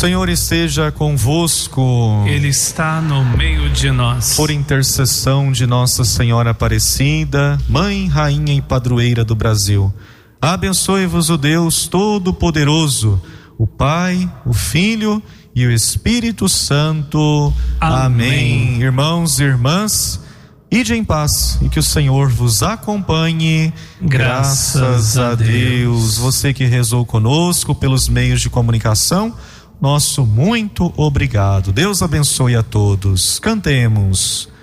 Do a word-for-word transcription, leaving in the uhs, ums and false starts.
Senhor esteja convosco. Ele está no meio de nós. Por intercessão de Nossa Senhora Aparecida, Mãe, Rainha e Padroeira do Brasil, abençoe-vos o Deus Todo-Poderoso, o Pai, o Filho e o Espírito Santo. Amém. Amém. Irmãos e irmãs, ide em paz e que o Senhor vos acompanhe. Graças, Graças a Deus. Deus. Você que rezou conosco pelos meios de comunicação, nosso muito obrigado. Deus abençoe a todos. Cantemos.